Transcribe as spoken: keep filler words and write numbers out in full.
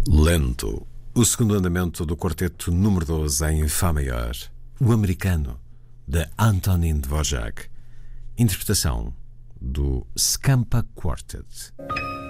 Lento, o segundo andamento do quarteto número doze em Fá maior, o americano, de Antonin Dvorak, interpretação do Scampa Quartet.